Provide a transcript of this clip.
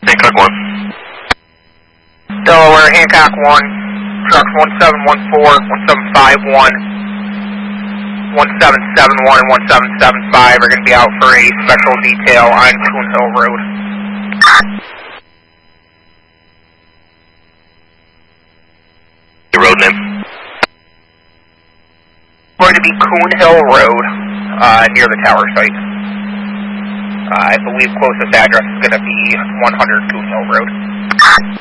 Hancock 1. Delaware, Hancock 1, trucks 1714, 1751, 1771, and 1775 are going to be out for a special detail on Coon Hill Road. The road name? Going to be Coon Hill Road, near the tower site. I believe closest address is going to be 100 Coon Hill Road.